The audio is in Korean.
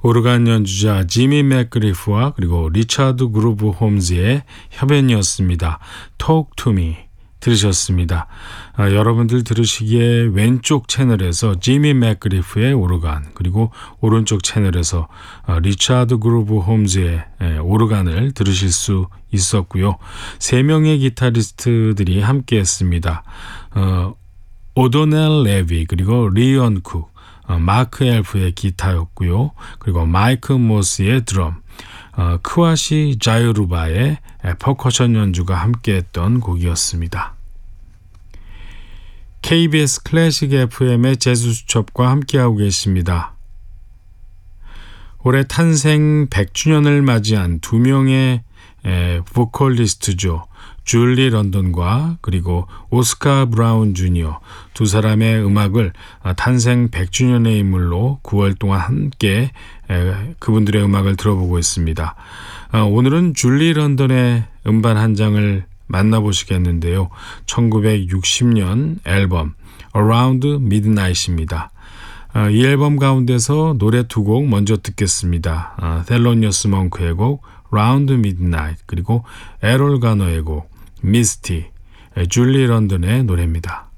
오르간 연주자 지미 맥그리프와 그리고 리차드 그루브 홈즈의 협연이었습니다. Talk to me 들으셨습니다. 여러분들 들으시기에 왼쪽 채널에서 지미 맥그리프의 오르간, 그리고 오른쪽 채널에서 리차드 그루브 홈즈의 오르간을 들으실 수 있었고요. 세 명의 기타리스트들이 함께 했습니다. 오도넬 레비, 그리고 리언 쿡, 마크 엘프의 기타였고요. 그리고 마이크 모스의 드럼, 크와시 자유루바의 퍼커션 연주가 함께했던 곡이었습니다. KBS 클래식 FM의 재즈수첩과 함께하고 계십니다. 올해 탄생 100주년을 맞이한 두 명의 보컬리스트죠. 줄리 런던과 그리고 오스카 브라운 주니어, 두 사람의 음악을 탄생 100주년의 인물로 9월 동안 함께 그분들의 음악을 들어보고 있습니다. 오늘은 줄리 런던의 음반 한 장을 만나보시겠는데요. 1960년 앨범 Around Midnight입니다. 이 앨범 가운데서 노래 두 곡 먼저 듣겠습니다. 텔로니어스 몽크의 곡 Round Midnight, 그리고 에롤 가너의 곡 미스티, 줄리 런던의 노래입니다.